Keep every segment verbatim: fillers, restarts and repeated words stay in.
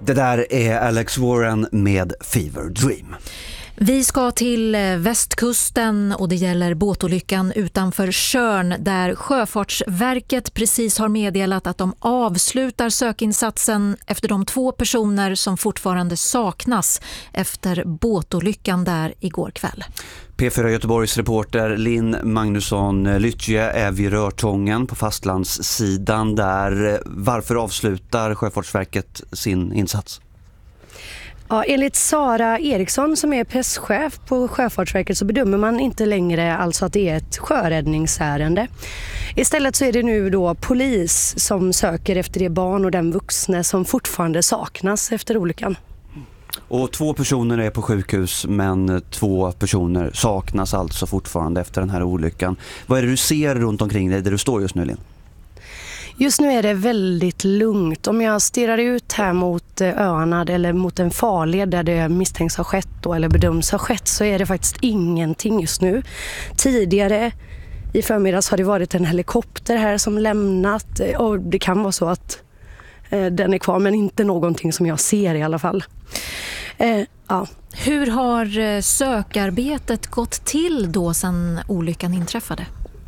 Det där är Alex Warren med Fever Dream. Vi ska till västkusten och det gäller båtolyckan utanför Tjörn där Sjöfartsverket precis har meddelat att de avslutar sökinsatsen efter de två personer som fortfarande saknas efter båtolyckan där igår kväll. P fyra Göteborgs reporter Linn Magnusson Lytje är vid Rörtången på fastlandssidan där. Varför avslutar Sjöfartsverket sin insats? Ja, enligt Sara Eriksson som är presschef på Sjöfartsverket så bedömer man inte längre alltså att det är ett sjöräddningsärende. Istället så är det nu då polis som söker efter det barn och den vuxne som fortfarande saknas efter olyckan. Och två personer är på sjukhus men två personer saknas alltså fortfarande efter den här olyckan. Vad är det du ser runt omkring dig där du står just nu, Linn? Just nu är det väldigt lugnt. Om jag stirrar ut här mot öarna eller mot en farled där det misstänks ha skett då, eller bedöms ha skett så är det faktiskt ingenting just nu. Tidigare i förmiddags har det varit en helikopter här som lämnat och det kan vara så att eh, den är kvar men inte någonting som jag ser i alla fall. Eh, ja. Hur har sökarbetet gått till då sedan olyckan inträffade?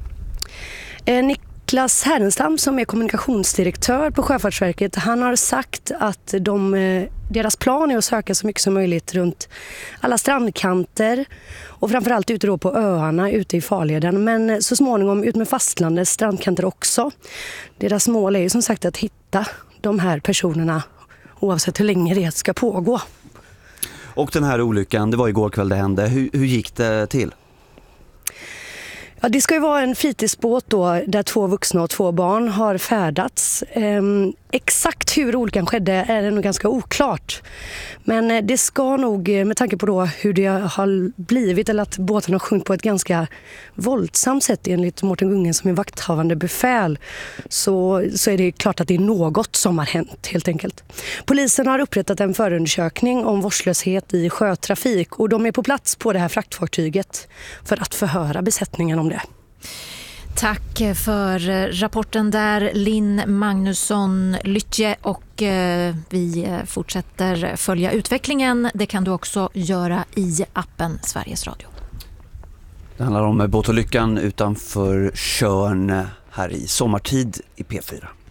Eh, Niklas Härenstam som är kommunikationsdirektör på Sjöfartsverket, han har sagt att de, deras plan är att söka så mycket som möjligt runt alla strandkanter och framförallt ute då på öarna ute i farleden, men så småningom ut med fastlandets strandkanter också. Deras mål är ju som sagt att hitta de här personerna oavsett hur länge det ska pågå. Och den här olyckan, det var igår kväll det hände. Hur, hur gick det till? Ja, det ska ju vara en fritidsbåt då, där två vuxna och två barn har färdats. Ehm, exakt hur olyckan skedde är det nog ganska oklart. Men det ska nog, med tanke på då hur det har blivit, eller att båten har sjunkit på ett ganska våldsamt sätt enligt Mårten Gungen som är vakthavande befäl, så, så är det klart att det är något som har hänt helt enkelt. Polisen har upprättat en förundersökning om vårdslöshet i sjötrafik och de är på plats på det här fraktfartyget för att förhöra besättningen om det. Tack för rapporten där, Linn Magnusson Lytje, och eh, vi fortsätter följa utvecklingen. Det kan du också göra i appen Sveriges Radio. Det handlar om båtolyckan utanför Tjörn här i sommartid i P fyra.